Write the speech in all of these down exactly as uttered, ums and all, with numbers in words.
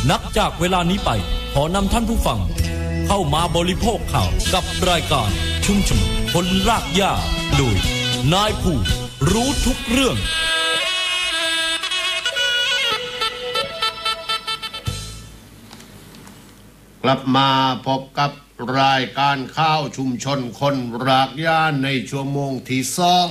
นับจากเวลานี้ไปขอนำท่านผู้ฟังเข้ามาบริโภคข่าวกับรายการชุมชนคนรากหญ้าโดยนายผู้รู้ทุกเรื่องกลับมาพบกับรายการข่าวชุมชนคนรากหญ้าในชั่วโมงที่สอง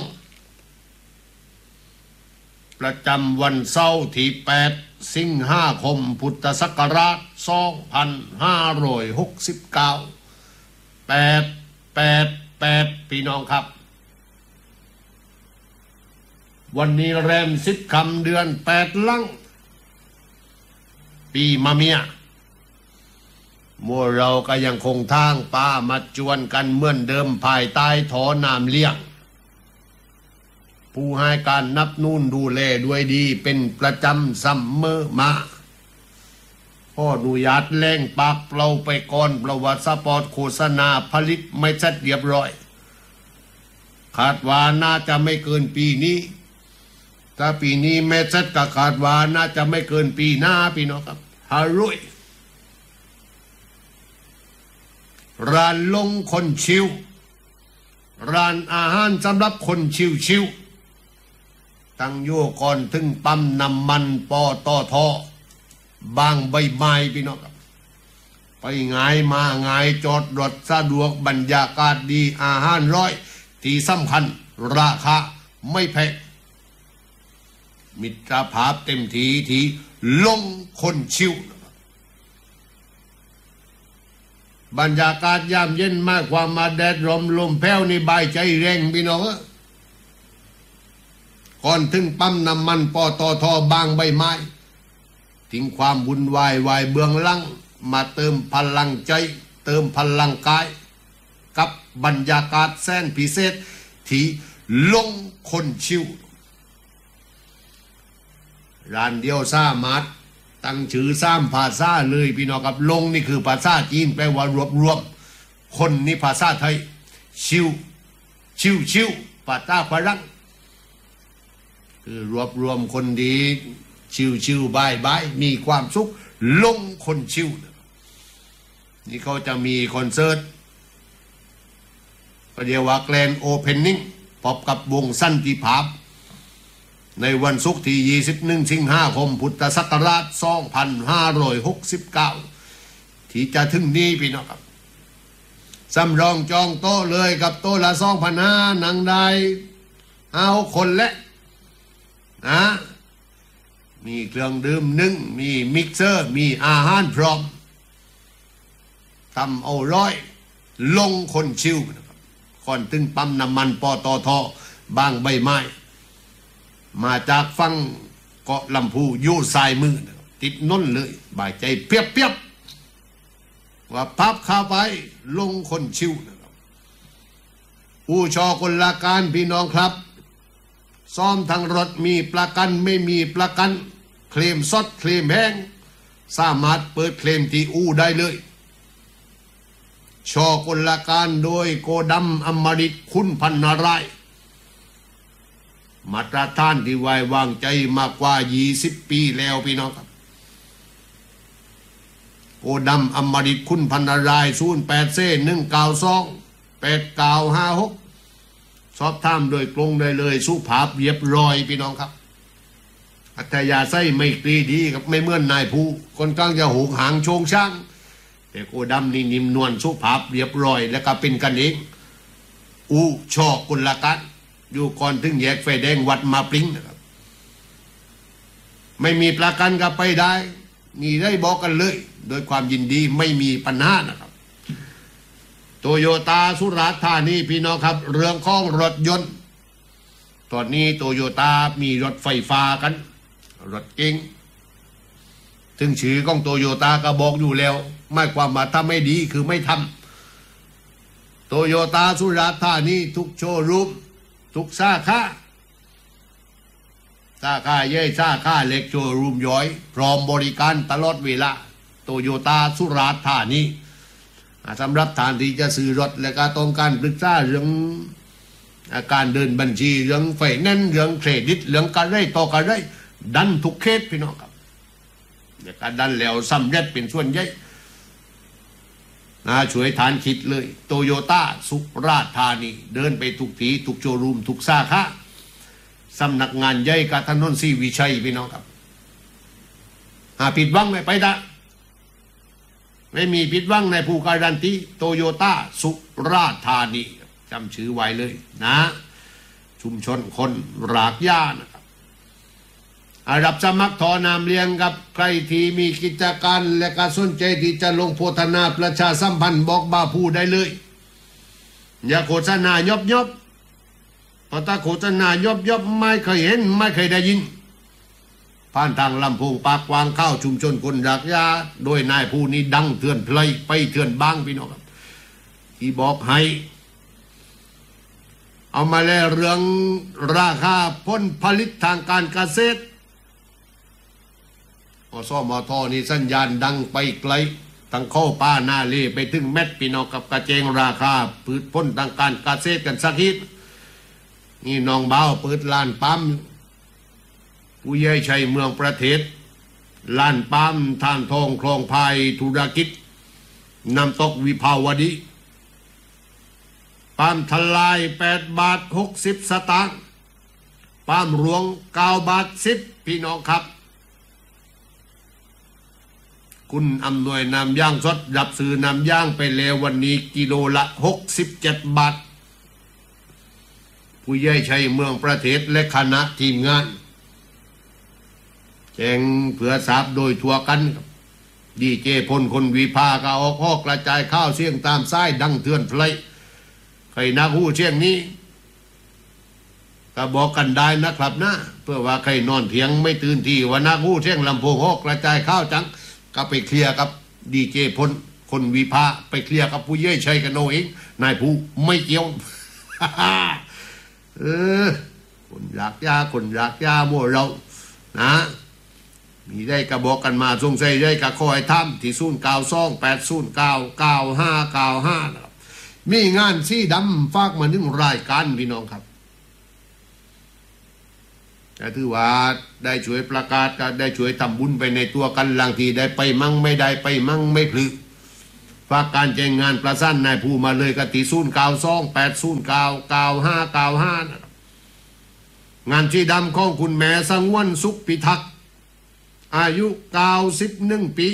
ประจำวันเสาร์ที่แปดสิงหาคมพุทธศักราชสองพันห้าร้อยหกสิบเก้า แปด แปด แปดพี่น้องครับวันนี้แรมสิบค่ำเดือนแปดลังปีมะเมียมัวเราก็ยังคงทางป่ามาจวนกันเหมือนเดิมภายใต้ถอน้ำเลี้ยงผู้ให้การนับนู่นดูแลด้วยดีเป็นประจำเสมอมาพ่ออนุญาตแรงปากเปล่าไปก่อนประวัติสปอร์ตโฆษณาผลิตไม่เสร็จเรียบร้อยคาดว่าน่าจะไม่เกินปีนี้ถ้าปีนี้ไม่เสร็จก็คาดว่าน่าจะไม่เกินปีหน้าพี่น้องครับฮารุยร้านลงคนชิวร้านอาหารสำหรับคนชิวชิวตั้งอยู่ก่อนถึงปั๊มน้ำมันปอตอทอบางใบไม้พี่น้องครับไปง่ายมาง่ายจอดรถสะดวกบรรยากาศดีอาหารร้อยที่สำคัญราคาไม่แพงมิตรภาพเต็มทีที่ลงคนชิวบรรยากาศยามเย็นมากความมาแดดลมลมแผ่วนี่ใบใจแรงพี่น้องก่อนถึงปั๊มน้ำมันปอตอทอบางใบไม้ทิ้งความวุ่นวายวายเบื้องหลังมาเติมพลังใจเติมพลังกายกับบรรยากาศแสนพิเศษที่ลงคนชิวร้านเดียวสามารถตั้งชื่อสามภาษาเลยพี่น้องครับลงนี่คือภาษาจีนแปลว่ารวบรวมคนนี่ภาษาไทยชิวชิวชิวภาษาฝรั่งคือรวบรวมคนดีชิวชิวบายบายมีความสุขลงคนชิวนี่เขาจะมีคอนเสิร์ตก็เรียกว่าแกรนด์โอเพนนิ่งพบกับวงสันติภาพในวันศุกร์ที่ยี่สิบเอ็ดสิงหาคมพุทธศักราชสองพันห้าร้อยหกสิบเก้าที่จะถึงนี้พี่น้องครับสำรองจองโต๊ะเลยกับโต๊ะละ สองพันห้าร้อย นั่งได้เอาคนและนะมีเครื่องดื่มนึ่งมีมิกเซอร์มีอาหารพร้อมทำเอาร้อยลงคนชิวนะครับก่อนถึงปั๊มน้ำมันปอตอทอบางใบไม้มาจากฝั่งเกาะลำพูอยู่ซ้ายมือติดน้นเลยบ่ายใจเปียบเปียบว่าพับเข้าไปลงคนชิวนะครับผู้ชอคนละการพี่น้องครับซ่อมทางรถมีประกันไม่มีประกันเคลมสดเคลมแห้งสามารถเปิดเคลมที่อู่ได้เลยชอคนละการโดยโกดำอมฤตคุณพันนารายมาตรฐานที่ไว้วางใจมากกว่ายี่สิบปีแล้วพี่น้องครับโกดำอมฤตคุณพันนารายศูนย์แปดเซ่หนึ่งเก้าสองแปดเก้าห้าหกสอบถามโดยตรงได้เลยสุภาพเรียบร้อยพี่น้องครับอัธยาศัยไม่ตรีดีกับไม่เหมือนนายผู้คนกลางจะหูหางโชงช่างแต่โกดำนี่นิ่มนวลสุภาพเรียบร้อยแล้วก็เป็นกันเองอู้ชอกุลกันอยู่ก่อนถึงแยกไฟแดงวัดมาปริ้งนะครับไม่มีประกันก็ไปได้นี่ได้บอกกันเลยโดยความยินดีไม่มีปัญหานะครับโตโยต้าสุราษฎร์ธานีพี่น้องครับเรื่องของรถยนต์ตอนนี้โตโยต้ามีรถไฟฟ้ากันรถเก๋งถึงชื่อของโตโยต้าก็บอกอยู่แล้วไม่ความว่าถ้าไม่ดีคือไม่ทำโตโยต้าสุราษฎร์ธานีทุกโชว์รูมทุกสาขาสาขาเย่สาขาเล็กโชว์รูมย้อยพร้อมบริการตลอดเวลาโตโยต้าสุราษฎร์ธานีสำหรับฐานที่จะซื้อรถและก็ต้องการปรึกษาเรื่องการเดินบัญชีเรื่องไฟแนนซ์เรื่องเครดิตเรื่องการไร่ต่อการไร่ดันทุกเคสพี่น้องครับเนี่ยการดันแล้วสำเร็จเป็นส่วนใหญ่นะช่วยฐานคิดเลยโตโยต้าสุราษฎร์ธานีเดินไปทุกทีทุกโชว์รูมทุกสาขาสำนักงานใหญ่กับถนนศรีวิชัยพี่น้องครับหาผิดหวังไม่ไปได้ไม่มีผิดหวังในผู้การันตีโตโยต้าสุราษฎร์ธานีจำชื่อไว้เลยนะชุมชนคนรากหญ้านะครับอารับสมัครทอนามเลี้ยงกับใครที่มีกิจการและการสนใจที่จะลงโฆษณาประชาสัมพันธ์บอกบาผู้ได้เลยอย่าโฆษณายบยบเพราะถ้าโฆษณายบยบไม่เคยเห็นไม่เคยได้ยินผ่านทางลำโพงปากวางเข้าชุมชนคนรากหญ้าโดยนายผู้นี้ดังเถื่อนเพลยไปเถื่อนบ้างพี่น้องครับที่บอกให้เอามาแล้วเรื่องราคาผลผลิตทางการเกษตรอสมทนี่สัญญาณดังไปไกลตั้งเข้าป้าหน้าเล่ไปถึงเม็ดพี่น้องกับกระเจงราคาพืชผลทางการเกษตรกันสักทีนี่น้องเบาเปิดลานปั๊มผู้ใหญ่ชัยเมืองประเทศลานปั๊มทานทองคลองพายธุรกิจน้ำตกวิภาวดีปั๊มทลายแปดบาทหกสิบสตางค์ปั๊มหลวงเก้าบาทสิบพี่น้องครับคุณอำนวยน้ำย่างสดรับซื้อน้ำย่างไปแล้ววันนี้กิโลละหกสิบเจ็ดบาทผู้ใหญ่ชัยเมืองประเทศและคณะทีมงานแจ้งเผื่อทราบโดยทั่วกันครับดีเจพลคนวิภาก็ออกหอกกระจายข้าวเสียงตามซ้ายดังเถื่อนเพลยใครนักหู้เชียงนี้ก็บอกกันได้นะครับนะเพื่อว่าใครนอนเถียงไม่ตื่นที่ว่านักหู้เชียงลำโพงหอกกระจายข้าวจังก็ไปเคลียร์กับดีเจพลคนวิภาไปเคลียร์กับผู้เย่ชัยกันเอาเองนายผู้ไม่เกี่ยว เออคนอยากยาคนอยากยามั่วเรานะมีได้กระบอกกันมาสงสัยได้กระคอยทำที่ศูนย์เก้าสองแปดศูนย์เก้าเก้าห้าเก้าห้านะครับมีงานสีดำฝากมาหนึ่งรายการพี่น้องครับแต่ถือว่าได้ช่วยประกาศก็ได้ช่วยทำบุญไปในตัวกันหลังทีได้ไปมั่งไม่ได้ไปมั่งไม่พลึกฝากการแจ้งงานประสานนายผู้มาเลยกติศูนย์เก้าสองแปดศูนย์เก้าเก้าห้าเก้าห้านะครับงานสีดำของคุณแม่สังวนสุขพิทักษ์อายุเก้าสิบหนึ่งปี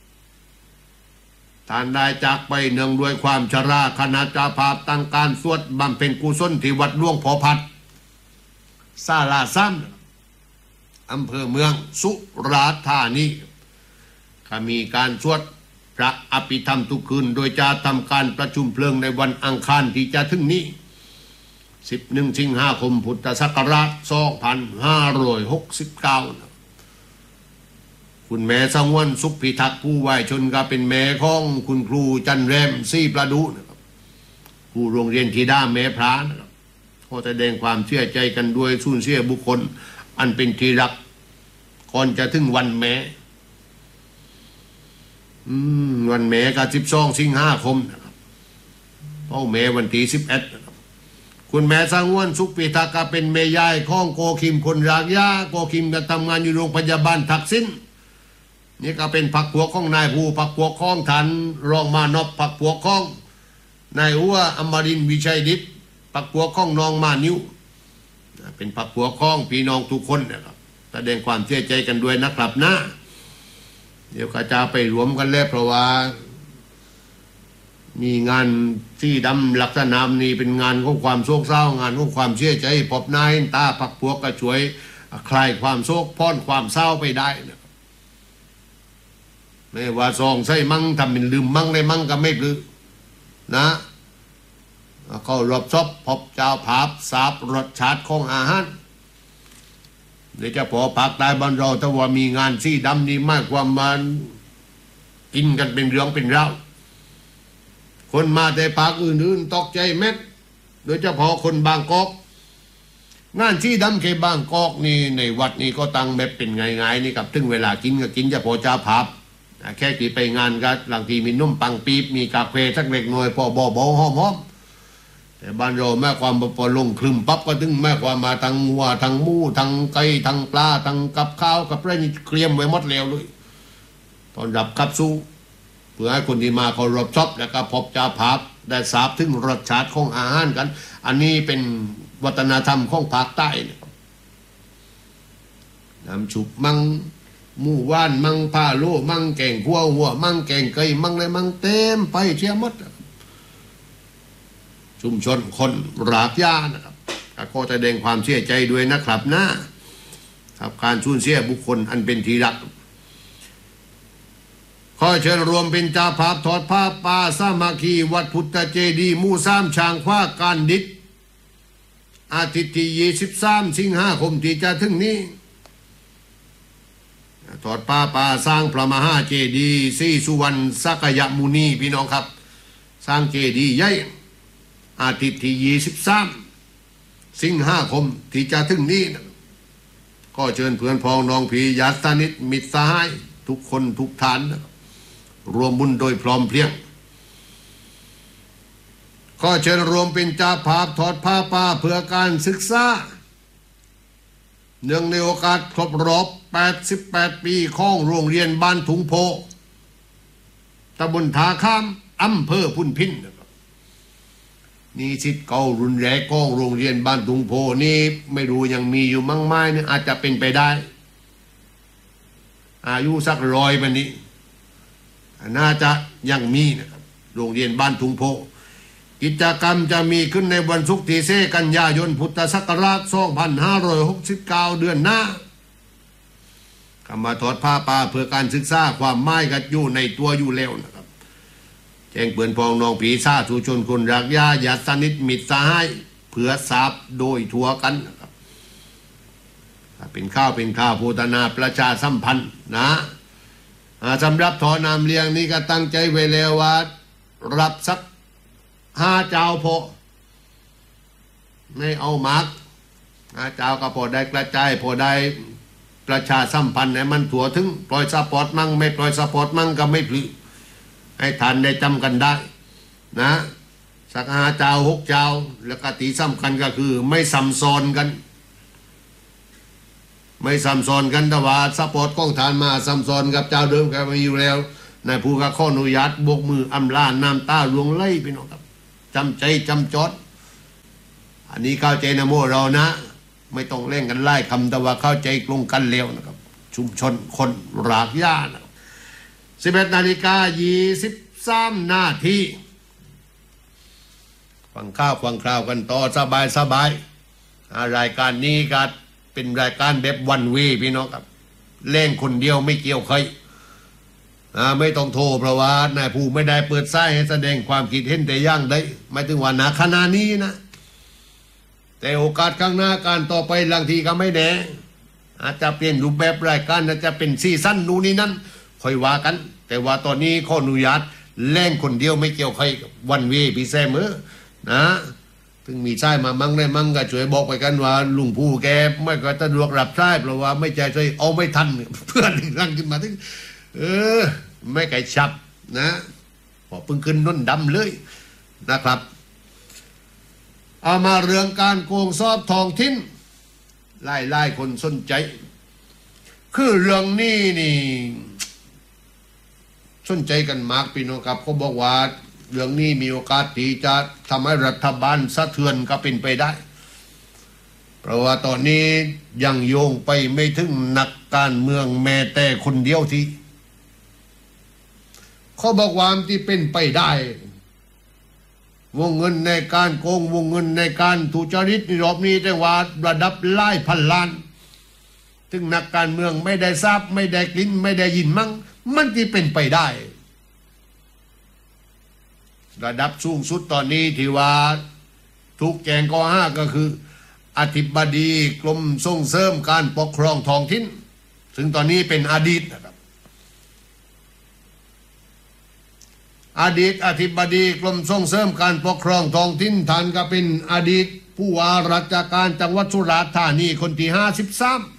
ท่านได้จากไปเนื่องด้วยความชราคณะเจ้าภาพตั้งการสวดบำเพ็ญกุศลที่วัดหลวงพ่อพัดศาลาซ้ำอำเภอเมืองสุราษฎร์ธานีก็มีการสวดพระอภิธรรมทุกคืนโดยจะทำการประชุมเพลิงในวันอังคารที่จะถึงนี้สิบเอ็ดสิงหาคมพุทธศักราชสองพันห้าร้อยหกสิบเก้าคุณแม่สังวนสุขพิทักษ์ผู้ไหวชนก็เป็นแม่ของคุณครูจันแรมซี่ประดุนะครับครูโรงเรียนธิดาแม่พระนะครับขอแสดงความเชื่อใจกันด้วยสูญเสียบุคคลอันเป็นที่รักก่อนจะถึงวันแม่อืมวันแม่ก็สิบสองสิงหาคมนะครับพ่อแม่วันที่สิบเอ็ดนะครับคุณแม่สังวนสุขพิทักษ์ก็เป็นแม่ยายของโกคิมคนรากหญ้าโกคิมก็ทำงานอยู่โรงพยาบาลทักษิณนี่ก็เป็นผักผัวของนายผู้ผักผัวของทันรองมานพผักผัวของนายหัวอมรินทร์วิชัยดิษฐ์ผักผัวของน้องมานิ้วเป็นผักผัวของพี่น้องทุกคนนะครับแสดงความเสียใจกันด้วยนะครับนะเดี๋ยวก็จะไปรวมกันแล้วเพราะว่ามีงานที่ดำลักษณะนี้เป็นงานของความโศกเศร้างานของความเสียใจพบนายตาผักผัวก็ช่วยคลายความโศกพ่อนความเศร้าไปได้นะไม่ว่าซองใส่มั่งทำเป็นลืมมั่งเลยมั่งก็ไม่ลืมนะก็รบซบพบเจ้าภาพสาบรสชาติของอาหารเดี๋ยวจะพอภาคใต้บ้านเราถ้าว่ามีงานสีดำนี่มากกว่ามันกินกันเป็นเรื่องเป็นราวคนมาแต่ภาคอื่นๆตกใจเม็ดโดยเฉพาะคนบางกอกงานสีดำเคบางกอกนี่ในวัดนี่ก็ตั้งแบบเป็นไงๆนี่กับถึงเวลากินก็กินจะพอเจ้าภาพแค่ที่ไปงานก็หลังทีมีนุ่มปังปีบมีกาแฟสักเล็กน้อยพอบ่บ่หอมหอมแต่บ้านเราแม่ความพอลงคลึมปั๊บก็ถึงแม่ความมาทั้งวัวทั้งหมูทั้งไก่ทั้งปลาทั้งกับข้าวกับอะไรนี่เตรียมไว้หมดแล้วเลยตอนรับขับสู้เพื่อให้คนที่มาเคารพชอบและก็พบเจ้าภาพได้ทราบถึงรสชาติของอาหารกัน อันนี้เป็นวัฒนธรรมของภาคใต้น้ำฉุบมังหมู่ว่านมังผ้าโลมังแกงขัวหัวมังแกงไก่มังอะไรมังเต็มไปเชียหมดชุมชนคนรากหญ้านะครับก็แสดงความเสียใจด้วยนะครับนะครับการสูญเสียบุคคลอันเป็นที่รักขอเชิญรวมเป็นเจ้าภาพทอดผ้าป่าสามัคคีวัดพุทธเจดีย์หมู่สามช้างคว้าการดิษอาทิตย์ที่ยี่สิบสามสิงหาคมที่จะถึงนี้ทอดผ้าป่าสร้างพระมหาเจดีย์ศรีสุวรรณสักยมุนีพี่น้องครับสร้างเจดีย์ใหญ่อาทิตย์ที่ยี่สิบสามสิงหาคมที่จะถึงนี้นะก็เชิญเพื่อนพ้องน้องพี่ญาติสนิทมิตรสหายทุกคนทุกท่านนะครับรวมบุญโดยพร้อมเพรียงก็เชิญรวมเป็นเจ้าภาพทอดผ้าป่าเพื่อการศึกษาเนื่องในโอกาสครบรอบแปดสิบแปดปีของโรงเรียนบ้านถุงโพตำบลท่าข้ามอำเภอพุนพินนะครับนี่สิทธิ์เก่ารุ่นแรกของโรงเรียนบ้านถุงโพนี่ไม่รู้ยังมีอยู่มั่งไหมเนี่ยอาจจะเป็นไปได้อายุสักร้อยวันนี้น่าจะยังมีนะครับโรงเรียนบ้านถุงโพกิจกรรมจะมีขึ้นในวันศุกร์ที่สี่กันยายนพุทธศักราชสองพันห้าร้อยหกสิบเก้าเดือนหน้ากำมาทอดผ้าป่าเพื่อการศึกษาความหมายกันอยู่ในตัวอยู่แล้วนะครับแจ้งเปือนพองน้องผีซาทุชนคนรักญาญาติสนิทมิตรสหายเพื่อทราบโดยทั่วกันนะครับเป็นข้าวเป็นข้าวโพธนาประชาสัมพันธ์นะสำหรับถอนน้ำเลี้ยงนี้ก็ตั้งใจไว้แล้วว่ารับสักห้าเจ้าพอไม่เอามากห้าเจ้าก็พอได้กระจายพอได้ประชาสัมพันธ์ให้มันถั่วถึงปล่อยสปอร์ตมั่งไม่ปล่อยสปอร์ตมั่งก็ไม่พลือให้ทันได้จำกันได้นะสักห้าเจ้าหกเจ้าแล้วก็ตีสำคัญก็คือไม่ซ้ำซ้อนกันไม่ซ้ำซ้อนกันแต่ว่าสปอร์ตกองฐานมาซ้ำซ้อนกับเจ้าเดิมก็มีอยู่แล้วนายผู้ก็ข้ออนุญาตบกมืออำลาน้ำตาลวงไล่พี่น้องครับจำใจจำจดอันนี้เข้าใจนะโมเรานะไม่ต้องเล่นกันไล่คำแต่ว่าเข้าใจกลงกันเร็วนะครับชุมชนคนรากหญ้านะสิบเอ็ดนาฬิกายี่สิบสามนาทีฟังข้าวฟังคราวกันต่อสบายสบายรายการนี้ก็เป็นรายการแบบวันเวพี่น้องครับเล่นคนเดียวไม่เกี่ยวใครไม่ต้องโทรเพราะว่านายผู้ไม่ได้เปิดไส้ให้แสดงความคิดเห็นแต่ย่างได้ไม่ถึงว่านาขณะนี้นะแต่โอกาสข้างหน้าการต่อไปบางทีก็ไม่แน่อาจจะเปลี่ยนรูปแบบรายการอาจจะเป็นซีซั่นนู่นนี่นั่นค่อยว่ากันแต่ว่าตอนนี้ขออนุญาตเล่นคนเดียวไม่เกี่ยวใครวันเวพี่แซมเออนะถึงมีไส้มามั่งได้มั่งก็ช่วยบอกไปกันว่าลุงผู้แกไม่ก็สะดวกรับไส้เพราะว่าไม่ใจใจเอาไม่ทันเพื่อนรังขึ้นมาถึงเออไม่ไก่ฉับนะพอพึ่งขึ้นน้นดำเลยนะครับเอามาเรื่องการโกงซอบทองทิ้นไล่ไล่คนสนใจคือเรื่องนี้นี่สนใจกันมากพี่น้องครับเขาบอกว่าเรื่องนี้มีโอกาสที่จะทำให้รัฐบาลสะเทือนก็เป็นไปได้เพราะว่าตอนนี้ยังโยงไปไม่ถึงนักการเมืองแม้แต่คนเดียวที่เขาบอกว่าที่เป็นไปได้วงเงินในการโกงวงเงินในการทุจริตในรอบนี้แต่ว่าระดับหลายพันล้านถึงนักการเมืองไม่ได้ทราบไม่ได้กลิ่นไม่ได้ยินมั่งมันที่เป็นไปได้ระดับสูงสุดตอนนี้ที่ว่าทุกแจงข้อห้าก็คืออธิบดีกรมส่งเสริมการปกครองท้องถิ่นซึ่งตอนนี้เป็นอดีตนะครับอดีตอธิบดีกรมส่งเสริมการปกครองท้องถิ่นท่านก็เป็นอดีตผู้ว่าราชการจังหวัดสุราษฎร์ธานีคนที่ห้าสิบสาม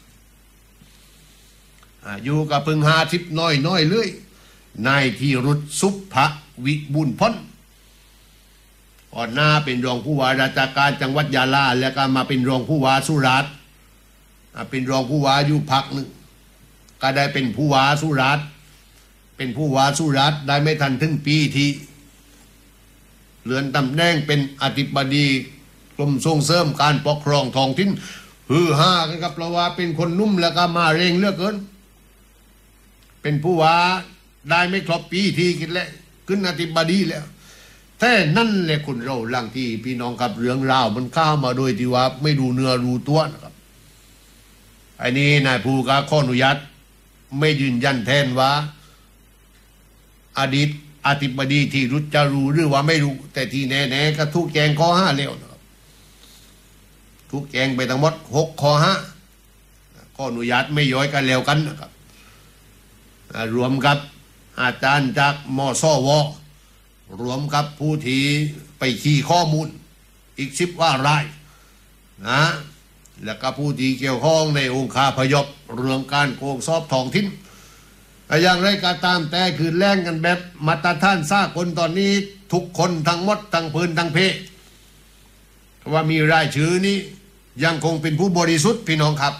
อายุก็เพิ่งห้าสิบน้อยน้อยเลยนายธีรุตสุภวิบุญพ้นก่อนหน้าเป็นรองผู้ว่าราชการจังหวัดยะลาแล้วก็มาเป็นรองผู้ว่าสุราษฎร์เป็นรองผู้ว่าอยู่พักหนึ่งก็ได้เป็นผู้ว่าสุราษฎร์เป็นผู้ว่าสุราษฎร์ได้ไม่ทันถึงปีที่เลื่อนตำแหน่งเป็นอธิบดีกรมส่งเสริมการปกครองท้องถิ่นฮือฮากันครับเพราะว่าเป็นคนนุ่มแล้วก็มาเร่งเลือกเกินเป็นผู้ว่าได้ไม่ครบปีทีกินแล้วขึ้นอธิบดีแล้วแต่นั่นแหละคนเราหลังที่พี่น้องกับเรื่องราวมันข้ามาโดยที่ว่าไม่ดูเนื้อรู้ตัวนะครับไอ้นี่นายภูกาข้ออนุญาตไม่ยืนยันแทนว่าอดีตอธิบดีที่รู้จะรู้หรือว่าไม่รู้แต่ที่แน่ๆก็ทุกแจงข้อห้าแล้วนะครับทุกแจงไปทั้งหมดหกข้อห้าข้ออนุญาตไม่ย้อยกันแล้วกันนะครับรวมกับอาจารย์จากมสวรวมกับผู้ที่ไปขี้ข้อมูลอีกสิบว่ารายนะแล้วก็ผู้ที่เกี่ยวข้องในองค์คาพยพเรื่องการโกงซอบท้องถิ่นอย่างไรก็ตามแต่คือแล่งกันแบบมาตรฐานสากลตอนนี้ทุกคนทั้งหมดทั้งพื้นทั้งเพว่ามีรายชื่อนี้ยังคงเป็นผู้บริสุทธิ์พี่น้องครับ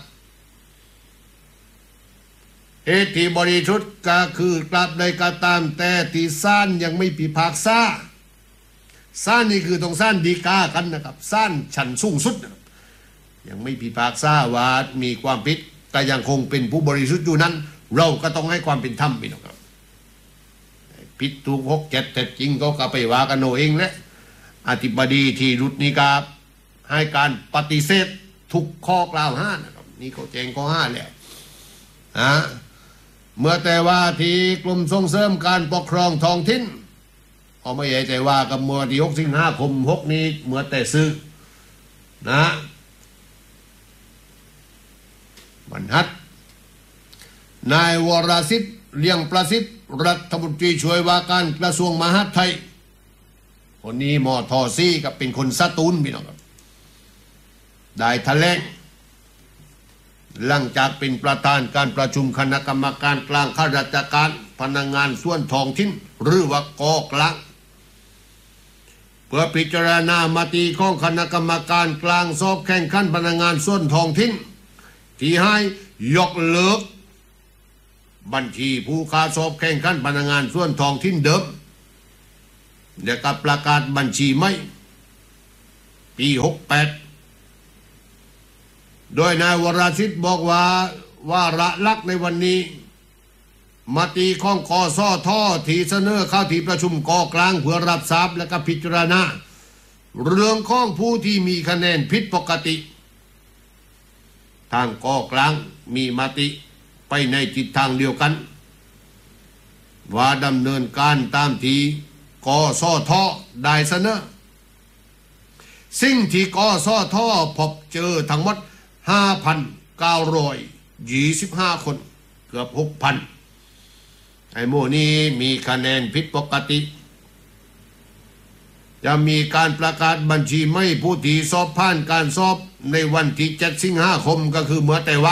เหตุที่บริสุทธิ์ก็คือกลับใดก็ตามแต่ที่ศาลยังไม่พิพากษาศาลนี่คือต้องศาลฎีกากันนะครับศาลชั้นสูงสุดยังไม่พิพากษาว่ามีความผิดแต่ยังคงเป็นผู้บริสุทธิ์อยู่นั้นเราก็ต้องให้ความเป็นธรรมพี่น้องครับผิดถูกหกเจ็ดแต่จริงก็กลับไปว่ากันเอาเองและอธิบดีที่รุดนี้ก็ให้การปฏิเสธทุกข้อกล่าวหานะครับนี่เขาแจ้งข้อห้าแล้วนะเมื่อแต่ว่าที่กลุ่มส่งเสริมการปกครองท้องถิ่นเอาไม่ใหญ่แต่ว่ากับเมื่อที่หกสิงหาคมหกนี้เมื่อแต่ซื้อนะบรรทัดนายวรสิทธิ์เลี้ยงประสิทธิ์รัฐมนตรีช่วยว่าการกระทรวงมหาดไทยคนนี้มอทอซี่กับเป็นคนสตูลพี่น้องครับได้แถลงหลังจากเป็นประธานการประชุมคณะกรรมการกลางข้าราชการพนักงานส่วนท้องถิ่นหรือว่ากกลางเพื่อพิจารณามติของคณะกรรมการกลางสอบแข่งขันพนักงานส่วนท้องถิ่นที่ให้ยกเลิกบัญชีผู้ค้าสอบแข่งขันพนักงานส่วนท้องถิ่นเดิมเดี๋ยวกับประกาศบัญชีใหม่ปีหกแปดโดยนายวรสิทธิ์บอกว่าว่าระลักในวันนี้มติของกสทที่เสนอเข้าที่ประชุมกกลางเพื่อรับทราบและก็พิจารณาเรื่องของผู้ที่มีคะแนนผิดปกติทางกกลางมีมติไปในทิศทางเดียวกันว่าดำเนินการตามที่กสทได้เสนอสิ่งที่กสทพบเจอทั้งหมด ห้าพันเก้าร้อยยี่สิบห้า คนเกือบ หกพัน ไอ้โมนี้มีคะแนนผิดปกติจะมีการประกาศบัญชีไม่ผู้ที่สอบผ่านการสอบในวันที่เจ็ดสิงหาคมก็คือเมื่อแต่ว่า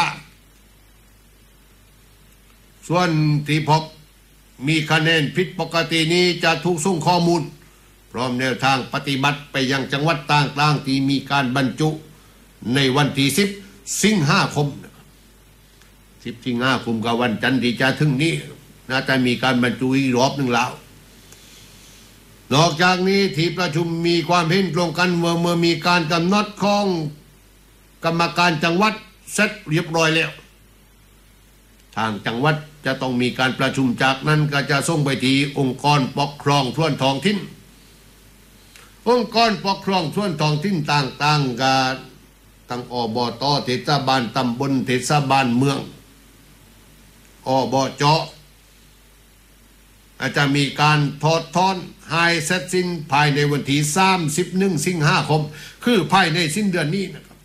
ส่วนที่พบมีคะแนนผิดปกตินี้จะถูกส่งข้อมูลพร้อมแนวทางปฏิบัติไปยังจังหวัดต่างๆที่มีการบรรจุในวันที่สิบสิงหาคมสิบสิงหาคมกับวันจันทร์ที่จะถึงนี้น่าจะมีการบรรจุอีกรอบหนึ่งแล้วนอกจากนี้ที่ประชุมมีความเห็นตรงกันว่าเมื่อมีการกำหนดของกรรมการจังหวัดเสร็จเรียบร้อยแล้วทางจังหวัดจะต้องมีการประชุมจากนั้นก็จะส่งไปที่องค์กรปกครองส่วนท้องถิ่นองค์กรปกครองส่วนท้องถิ่นต่างๆกันทั้งอบต.เทศบาลตำบลเทศบาลเมืองอบจ.อาจจะมีการถอดถอนให้เสร็จสิ้นภายในวันที่สามสิบเอ็ดสิงหาคมคือภายในสิ้นเดือนนี้นะครับ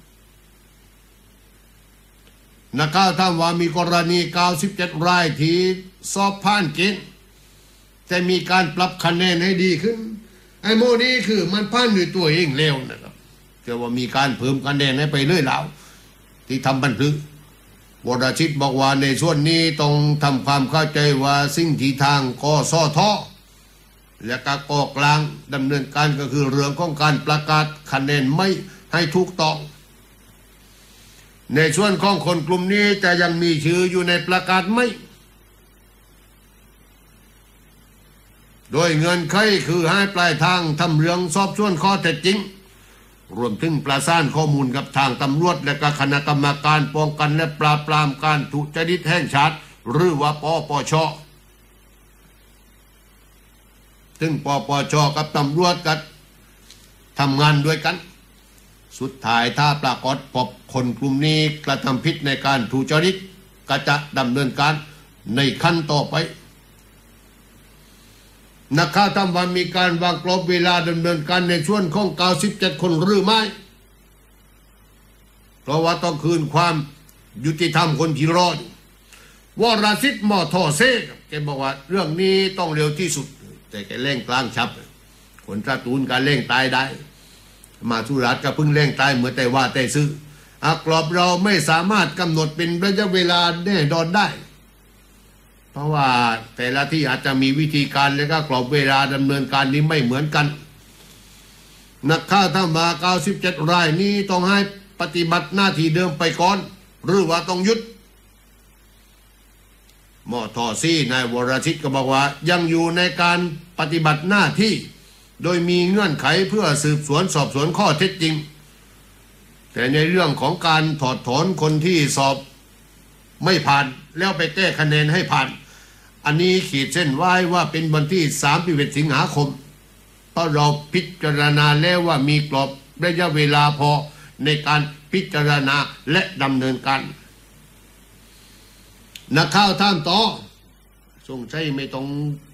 นักข่าวถามว่ามีกรณีเก้าสิบเจ็ดรายที่สอบผ่านเกณฑ์จะมีการปรับคะแนนให้ดีขึ้นไอ้โมนี้คือมันผ่านด้วยตัวเองเร็วนะครับแต่ว่ามีการเพิ่มคะแนนให้ไปเรื่อยแล้วที่ทำบันทึกวรชิตบอกว่าในส่วนนี้ต้องทำความเข้าใจว่าสิ่งที่ทางกสทและก็กกลางดำเนินการก็คือเรื่องของการประกาศคะแนนไม่ให้ถูกต้องในส่วนของคนกลุ่มนี้จะยังมีชื่ออยู่ในประกาศไม่โดยเงินไขคือให้ปลายทางทำเรื่องสอบสวนข้อเท็จจริงรวมถึงประสานข้อมูลกับทางตำรวจและก็คณะกรรมการป้องกันและปราบปรามการทุจริตแห่งชาติหรือว่าปปช.ซึ่งปปช.กับตำรวจก็ทำงานด้วยกันสุดท้ายถ้าปรากฏพบคนกลุ่มนี้กระทำผิดในการทุจริตก็จะดำเนินการในขั้นต่อไปนักข่าวถามว่ามีการวางกรอบเวลาดำเนินการในช่วงของเก้าสิบเจ็ดคนหรือไม่เพราะว่าต้องคืนความยุติธรรมคนที่รอดวรสิทธิ์หมอทอเซ่แกบอกว่าเรื่องนี้ต้องเร็วที่สุดแต่แกเร่งกลางชับคนตราตูนการเร่งตายได้มาสุรัตน์ก็เพิ่งเร่งตายเหมือนแต่ว่าแต่ซื้ออากรอบเราไม่สามารถกำหนดเป็นระยะเวลาแน่นอนได้เพราะว่าแต่ละที่อาจจะมีวิธีการและก็กรอบเวลาดำเนินการนี้ไม่เหมือนกันนักข่าวถามว่าเก้าสิบเจ็ดรายนี้ต้องให้ปฏิบัติหน้าที่เดิมไปก่อนหรือว่าต้องหยุดหมอทอซี่นายวรชิตก็บอกว่ายังอยู่ในการปฏิบัติหน้าที่โดยมีเงื่อนไขเพื่อสืบสวนสอบสวนข้อเท็จจริงแต่ในเรื่องของการถอดถอนคนที่สอบไม่ผ่านแล้วไปแก้คะแนนให้ผ่านอันนี้ขีดเส้นไว้ว่าเป็นวันที่สามสิบเอ็ดสิงหาคมเพราะเราพิจารณาแล้วว่ามีกรอบระยะเวลาพอในการพิจารณาและดำเนินการนักข่าวถามต่อสงสัยไม่ต้อง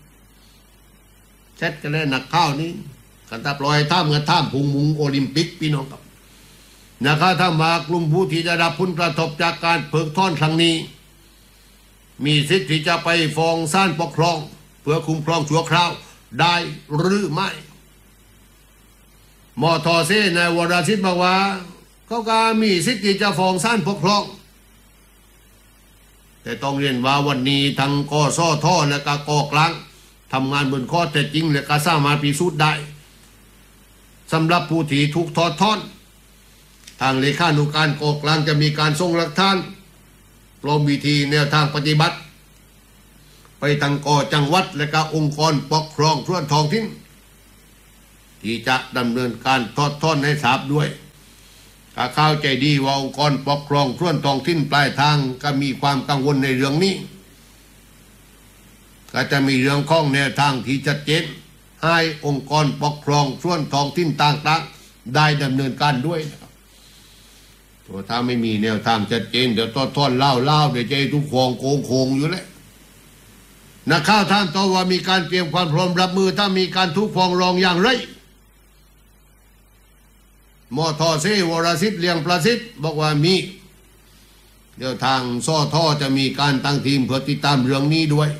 แชทกันเลยนักข่าวนี้กันตาปล่อยท่ามกันท่ามพุงมุงโอลิมปิกพี่น้องครับนักข่าวถามว่ากลุ่มผู้ที่จะรับผลกระทบจากการเพิกถอนครั้งนี้มีสิทธิ์ที่จะไปฟ้องศาลปกครองเพื่อคุ้มครองชั่วคราวได้หรือไม่หมอทอเซ่นายวรชิตบอกว่าเขาก็มีสิทธิ์ที่จะฟ้องศาลปกครองแต่ต้องเรียนว่าวันนี้ทางกสทและก็กกลางทำงานบนข้อเท็จจริงและก็สามารถพิสูจน์ได้สำหรับผู้ที่ถูกถอดถอนทางเลขานุการกกลางจะมีการส่งหลักฐานพร้อมวิธีแนวทางปฏิบัติไปทางกจังหวัดและก็องค์กรปกครองส่วนท้องถิ่นที่จะดำเนินการถอดถอนให้ทราบด้วยถ้าเข้าใจดีว่าองค์กรปกครองส่วนท้องถิ่นปลายทางก็มีความกังวลในเรื่องนี้ก็จะมีเรื่องข้องแนวทางที่ชัดเจนให้องค์กรปกครองส่วนท้องถิ่นต่างๆได้ดำเนินการด้วยนะครับตัวถ้าไม่มีแนวทางชัดเจนเดี๋ยวต้อนต้อนเล่าเล่าเดี๋ยวใจทุกโคงโกงโคงอยู่แล้วนักข่าวท่านต่อว่ามีการเตรียมความพร้อมรับมือถ้ามีการทุกฟ้องร้องอย่างไรหมอทอเซวรสิทธิ์เลียงประสิทธิ์บอกว่ามีเดี๋ยวทางซ่อท่อจะมีการตั้งทีมเพื่อติดตามเรื่องนี้ด้วย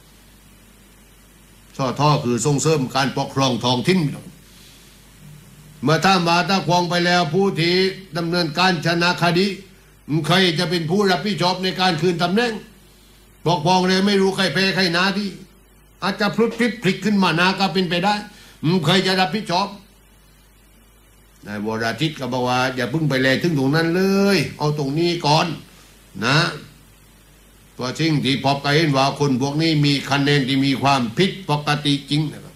ซ่อท่อคือส่งเสริมการปกครองท้องถิ่นเมื่อท่ามาถ้าควงไปแล้วผู้ที่ดำเนินการชนะคดีใครจะเป็นผู้รับผิดชอบในการคืนตำแหน่งปกครองเลยไม่รู้ใครแพ้ใครหนาที่อาจจะพลุดพลิกพลิกขึ้นมานาก็เป็นไปได้ใครจะรับผิดชอบนายวราทิตก็บอกว่าอย่าพึ่งไปแลถึงตรงนั้นเลยเอาตรงนี้ก่อนนะตัวจริงที่พบก็เห็นว่าคนพวกนี้มีคะแนนที่มีความผิดปกติจริงนะครับ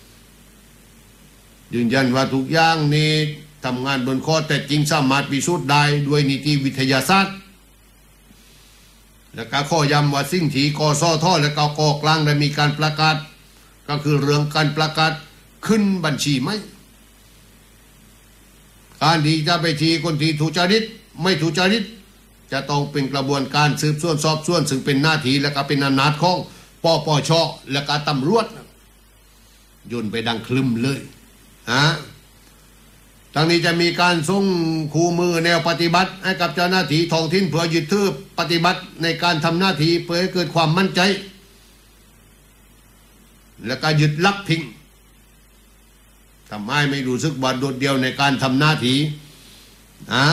ยืนยันว่าทุกอย่างนี้ทำงานบนข้อแต่จริงสามารถพิสูจน์ได้ด้วยนิติวิทยาศาสตร์และก็ข้อย้ำว่าสิ่งที่กสทและก็กกลางได้มีการประกาศก็คือเรื่องการประกาศขึ้นบัญชีไหมการที่จะไปทีคนที่ทุจริตไม่ทุจริตจะต้องเป็นกระบวนการสืบสวนสอบสวนซึ่งเป็นหน้าที่และก็เป็นอำนาจของปปชและก็ตำรวจโยนไปดังคลึมเลยฮะทางนี้จะมีการส่งคู่มือแนวปฏิบัติให้กับเจ้าหน้าที่ท้องถิ่นเพื่อยึดถือปฏิบัติในการทำหน้าที่เพื่อให้เกิดความมั่นใจและก็ยึดลักพิงทำให้ไม่รู้สึกว่าโดดเดี่ยวในการทำหน้าที่นะ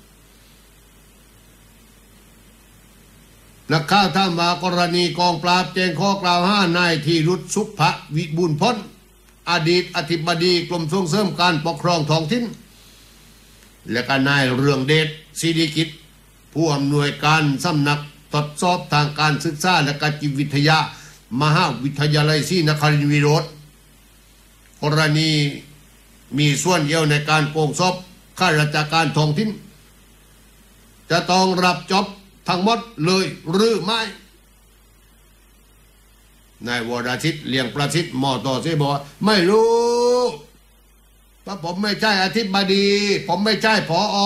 นักข่าวถามว่ากรณีกองปราบแจ้งข้อกล่าวหานายธีรุษสุภวิบูลย์พ้นอดีตอธิบดีกรมส่งเสริมการปกครองท้องถิ่นและก็นายเรืองเดชศิริกิจผู้อำนวยการสำนักทดสอบทางการศึกษาและการจิตวิทยามหาวิทยาลัยศรีนครินทร์วิโรธกรณีมีส่วนเกี่ยวในการโกงทรัพย์ข้าราชการท้องถิ่นจะต้องรับจ็อบทั้งหมดเลยหรือไม่นายวรชิตเลียงประสิทธิ์มอต่อซีบอกว่าไม่รู้เพราะผมไม่ใช่อธิบดีผมไม่ใช่ผอ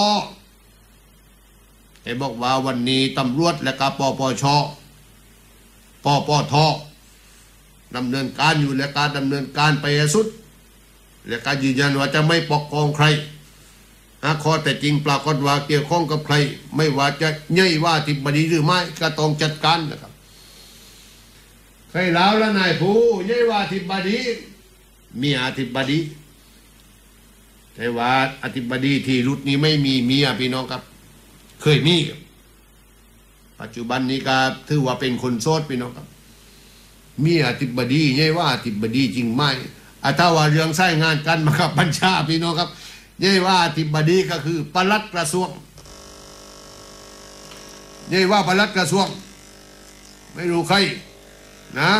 ไอ้บอกว่าวันนี้ตำรวจและกปปชปปทดำเนินการอยู่และการดำเนินการไปสุดและการยืนยันว่าจะไม่ปกครองใครหากข้อแต่จริงปรากฏว่าเกี่ยวข้องกับใครไม่ว่าจะใหญ่ว่าอธิบดีหรือไม่ก็ต้องจัดการนะครับใครแล้วละนายผู้ใหญ่ว่าอธิบดีมีอธิบดีแต่ว่าอธิบดีที่รุดนี้ไม่มีเมียพี่น้องครับเคยมีปัจจุบันนี้ก็ถือว่าเป็นคนโสดพี่น้องครับมีอธิบดีใหญ่ว่าอธิบดีจริงไหมอาถ้าว่าเรื่องใช้งานกันมากับบัญชาพี่น้องครับใหญ่ว่าอธิบดีก็คือปลัดกระทรวงใหญ่ว่าปลัดกระทรวงไม่รู้ใครนะ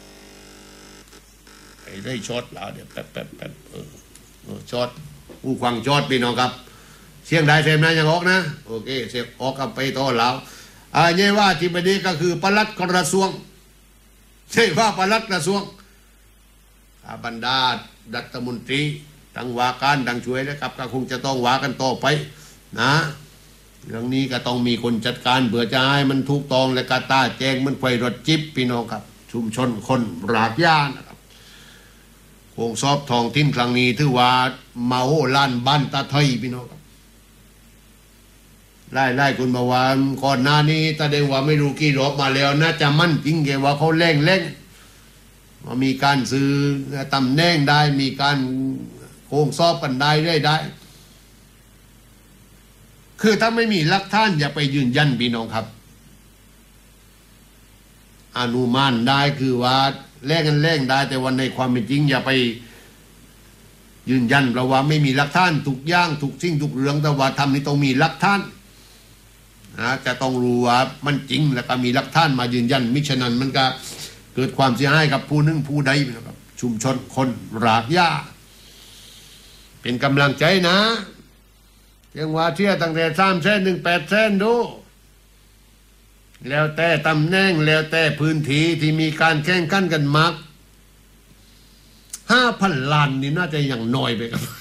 ไอ้ได้ช็อตแล้วเดี๋ยวแป๊บแป๊บแป๊บเออช็อตผู้ควังช็อตพี่น้องครับเสียงได้เซมนะยังออกนะโอเคเสียงออกกับไปต่อแล้วอ่าใหญ่ว่าอธิบดีก็คือปลัดกระทรวงใช่ว่าปลัดกระทรวงบรรดารัฐมนตรีทั้งว่าการดังช่วยนะครับก็คงจะต้องว่ากันต่อไปนะเรื่องนี้ก็ต้องมีคนจัดการเบื่อจะให้มันถูกต้องและกาตาแจ้งมันไฟรถจิ๊บพี่น้องครับชุมชนคนรากหญ้านะครับโคงสอบทองทิ้นครั้งนี้ถือว่ามาโหล้านบ้านตาไทยพี่น้องครับไล่ไล่คุณมาว่าก่อนหน้านี้ตาเดงว่าไม่รู้กี่รอบมาแล้วน่าจะมั่นจริงแกว่าเขาแรงแรงว่ามีการซื้อตำแหน่งได้มีการโกงสอบกันได้ได้ได้คือถ้าไม่มีหลักฐานอย่าไปยืนยันพี่น้องครับอนุมานได้คือว่าแลกกันแลกได้แต่วันในความเป็นจริงอย่าไปยืนยันเพราะว่าไม่มีหลักฐานทุกอย่างทุกสิ่งทุกเรื่องแต่ว่าทำนี่ต้องมีหลักฐานนะจะต้องรู้ว่ามันจริงแล้วก็มีหลักฐานมายืนยันมิฉะนั้นมันก็เกิดความเสียหายกับผู้หนึ่งผู้ใดนะครับชุมชนคนรากหญ้าเป็นกำลังใจนะเพียงว่าเที่ยตั้งแต่สามเส้นหนึ่งแปดเส้นดูแล้วแต่ตำแหน่งแล้วแต่พื้นที่ที่มีการแข่งขันกันมากห้าพันล้านนี่น่าจะอย่างน้อยไปครับ